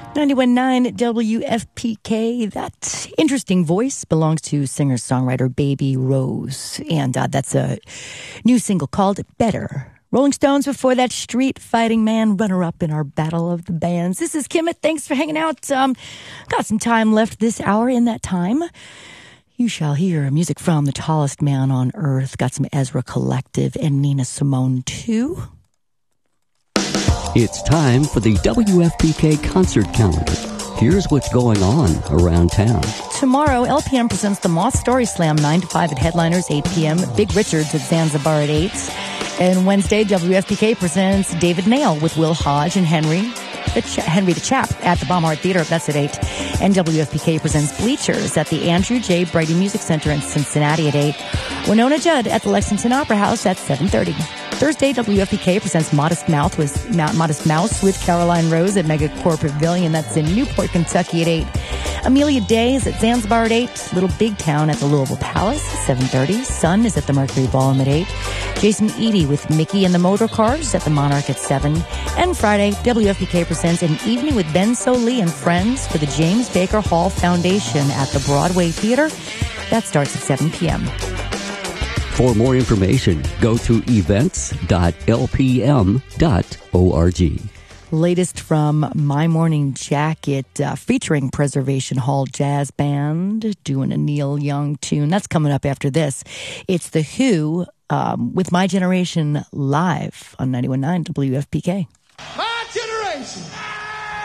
91.9 WFPK. That interesting voice belongs to singer-songwriter Baby Rose. And that's a new single called Better. Rolling Stones before that, Street Fighting Man, runner-up in our Battle of the Bands. This is Kimmit. Thanks for hanging out. Got some time left this hour. In that time, you shall hear music from The Tallest Man on Earth. Got some Ezra Collective and Nina Simone, too. It's time for the WFPK concert calendar. Here's what's going on around town. Tomorrow, LPM presents the Moss Story Slam 9 to 5 at Headliners, 8 p.m. Big Richards at Zanzibar at 8. And Wednesday, WFPK presents David Nail with Will Hodge and Henry the Chap at the Baumhart Theater. That's at 8. And WFPK presents Bleachers at the Andrew J. Brady Music Center in Cincinnati at 8. Winona Judd at the Lexington Opera House at 7:30. Thursday, WFPK presents Modest Mouse with Caroline Rose at Megacorp Pavilion. That's in Newport, Kentucky at 8. Amelia Day is at Zanzibar at 8. Little Big Town at the Louisville Palace at 7:30. Sun is at the Mercury Ballroom at 8. Jason Eady with Mickey and the Motor Cars at the Monarch at 7. And Friday, WFPK presents An Evening with Ben Sollee and Friends for the James Baker Hall Foundation at the Broadway Theater. That starts at 7 p.m. For more information, go to events.lpm.org. Latest from My Morning Jacket, featuring Preservation Hall Jazz Band doing a Neil Young tune. That's coming up after this. It's The Who with My Generation live on 91.9 WFPK. My generation.